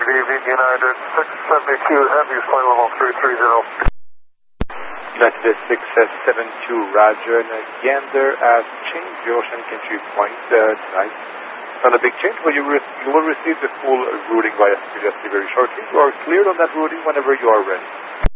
Good evening, United 672 Heavy, flight level 330. United 672, Roger, and Gander has changed the ocean entry point tonight. Not a big change, but you will receive the full routing via Spirit very shortly. You are cleared on that routing whenever you are ready.